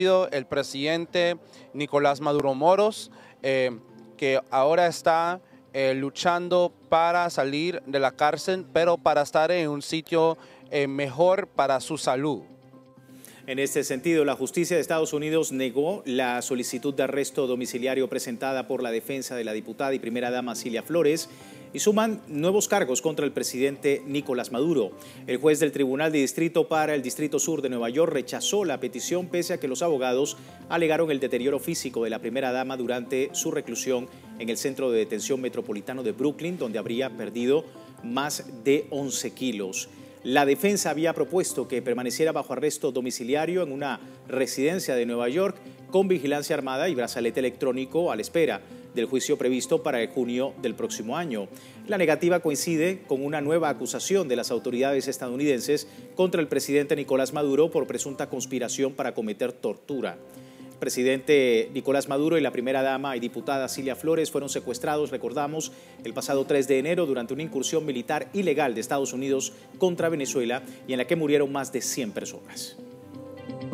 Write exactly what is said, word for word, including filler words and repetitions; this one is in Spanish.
el presidente Nicolás Maduro Moros, eh, que ahora está eh, luchando para salir de la cárcel, pero para estar en un sitio eh, mejor para su salud. En este sentido, la justicia de Estados Unidos negó la solicitud de arresto domiciliario presentada por la defensa de la diputada y primera dama Cilia Flores y suman nuevos cargos contra el presidente Nicolás Maduro. El juez del Tribunal de Distrito para el Distrito Sur de Nueva York rechazó la petición pese a que los abogados alegaron el deterioro físico de la primera dama durante su reclusión en el Centro de Detención Metropolitano de Brooklyn, donde habría perdido más de once kilos. La defensa había propuesto que permaneciera bajo arresto domiciliario en una residencia de Nueva York con vigilancia armada y brazalete electrónico a la espera del juicio previsto para el junio del próximo año. La negativa coincide con una nueva acusación de las autoridades estadounidenses contra el presidente Nicolás Maduro por presunta conspiración para cometer tortura. El presidente Nicolás Maduro y la primera dama y diputada Cilia Flores fueron secuestrados, recordamos, el pasado tres de enero durante una incursión militar ilegal de Estados Unidos contra Venezuela y en la que murieron más de cien personas.